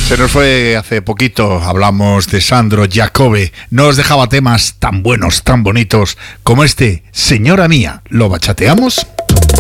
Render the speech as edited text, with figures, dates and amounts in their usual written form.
Se nos fue hace poquito, hablamos de Sandro Giacobbe, nos dejaba temas tan buenos, tan bonitos como este, Señora Mía. ¿Lo bachateamos?